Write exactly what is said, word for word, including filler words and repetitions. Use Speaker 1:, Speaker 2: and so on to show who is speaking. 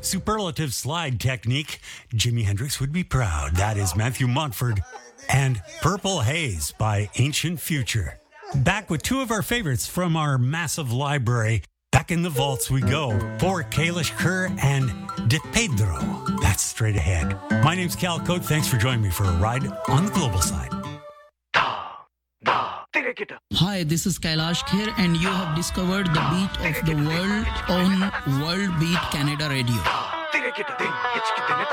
Speaker 1: superlative slide technique. Jimi Hendrix would be proud. That is Matthew Montford and Purple Haze by Ancient Future. Back with two of our favorites from our massive library. Back in the vaults we go for Kalish Kerr and De Pedro. That's straight ahead. My name's Cal Cote. Thanks for joining me for a ride on the global side.
Speaker 2: Hi, this is Kailash Kher and you have discovered the beat of the world on World Beat Canada Radio.